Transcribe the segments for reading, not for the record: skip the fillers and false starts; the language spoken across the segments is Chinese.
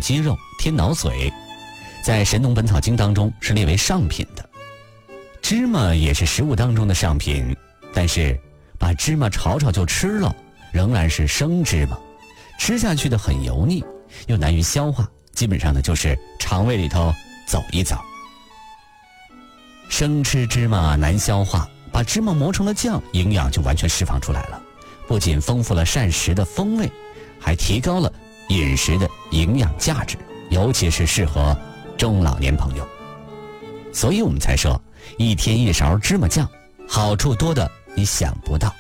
肌肉，添脑髓，在《神农本草经》当中是列为上品的。芝麻也是食物当中的上品，但是把芝麻炒炒就吃了，仍然是生芝麻，吃下去的很油腻，又难于消化，基本上呢就是肠胃里头走一遭。生吃芝麻难消化，把芝麻磨成了酱，营养就完全释放出来了，不仅丰富了膳食的风味，还提高了饮食的营养价值，尤其是适合中老年朋友。所以我们才说一天一勺芝麻酱，好处多的你想不到。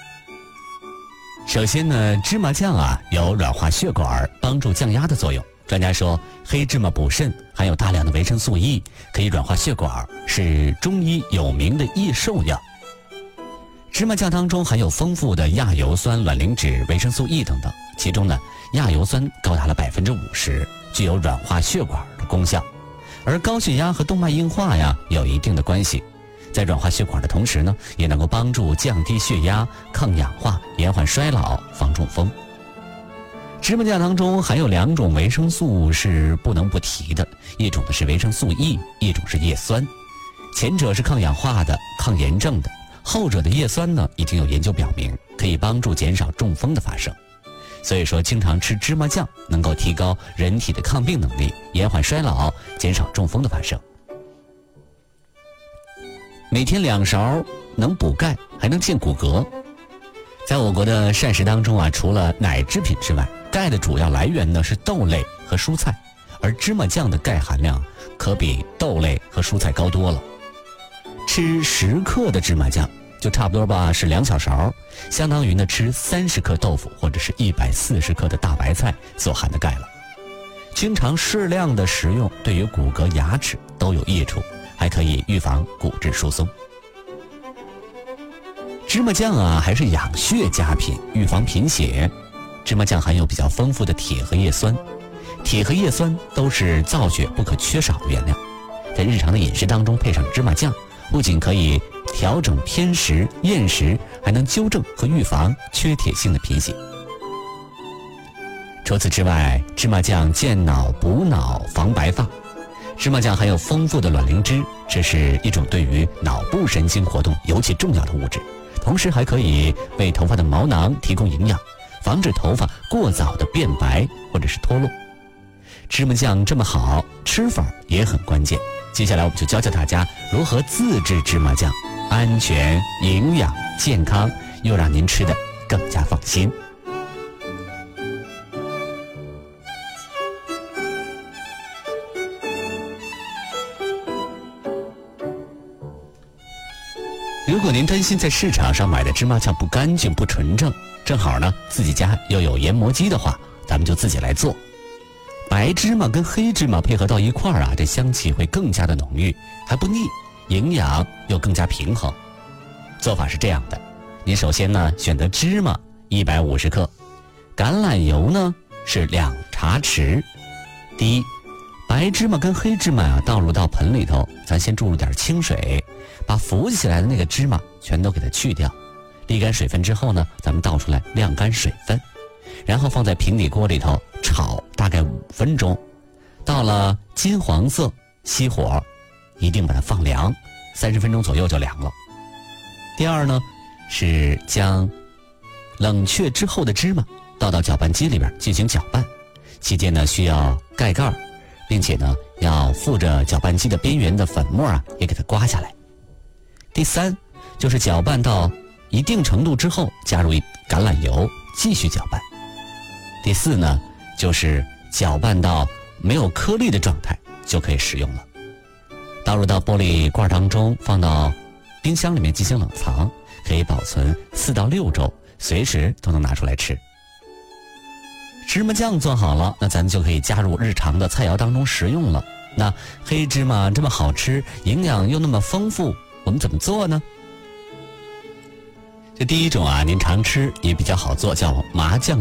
首先呢，芝麻酱有软化血管、帮助降压的作用。专家说黑芝麻补肾，含有大量的维生素 E， 可以软化血管，是中医有名的益寿药。芝麻酱当中含有丰富的亚油酸、卵磷脂、维生素 E 等等，其中呢，亚油酸高达了50%，具有软化血管的功效。而高血压和动脉硬化有一定的关系，在软化血管的同时呢，也能够帮助降低血压、抗氧化、延缓衰老、防中风。芝麻酱当中含有2种维生素是不能不提的，一种呢是维生素 E， 一种是叶酸。前者是抗氧化的、抗炎症的，后者的叶酸呢，已经有研究表明可以帮助减少中风的发生。所以说经常吃芝麻酱能够提高人体的抗病能力，延缓衰老，减少中风的发生。每天2勺能补钙，还能健骨骼。在我国的膳食当中除了奶制品之外，钙的主要来源呢是豆类和蔬菜，而芝麻酱的钙含量可比豆类和蔬菜高多了。吃10克的芝麻酱就差不多是2小勺，相当于呢吃30克豆腐或者是140克的大白菜所含的钙了。经常适量的食用，对于骨骼、牙齿都有益处，还可以预防骨质疏松。芝麻酱还是养血佳品，预防贫血。芝麻酱含有比较丰富的铁和叶酸，铁和叶酸都是造血不可缺少的原料。在日常的饮食当中配上芝麻酱，不仅可以调整偏食、厌食，还能纠正和预防缺铁性的贫血。除此之外，芝麻酱健脑、补脑、防白发。芝麻酱含有丰富的卵磷脂，这是一种对于脑部神经活动尤其重要的物质，同时还可以为头发的毛囊提供营养，防止头发过早的变白或者是脱落。芝麻酱这么好，吃法也很关键。接下来我们就教大家如何自制芝麻酱，安全、营养、健康，又让您吃得更加放心。如果您担心在市场上买的芝麻酱不干净、不纯正，正好呢自己家又有研磨机的话，咱们就自己来做。白芝麻跟黑芝麻配合到一块儿这香气会更加的浓郁，还不腻，营养又更加平衡。做法是这样的，您首先呢选择芝麻150克，橄榄油呢是2茶匙。第一，白芝麻跟黑芝麻倒入到盆里头，咱先注入点清水，把浮起来的那个芝麻全都给它去掉，沥干水分之后呢，咱们倒出来晾干水分，然后放在平底锅里头炒大概5分钟，到了金黄色熄火，一定把它放凉，30分钟左右就凉了。第二呢，是将冷却之后的芝麻倒到搅拌机里边进行搅拌，期间呢需要盖盖，并且呢要附着搅拌机的边缘的粉末也给它刮下来。第三，就是搅拌到一定程度之后，加入橄榄油继续搅拌。第四呢，就是搅拌到没有颗粒的状态就可以食用了。倒入到玻璃罐当中，放到冰箱里面进行冷藏，可以保存4到6周，随时都能拿出来吃。芝麻酱做好了，那咱们就可以加入日常的菜肴当中食用了。那黑芝麻这么好吃，营养又那么丰富，我们怎么做呢？这第一种您常吃也比较好做，叫麻酱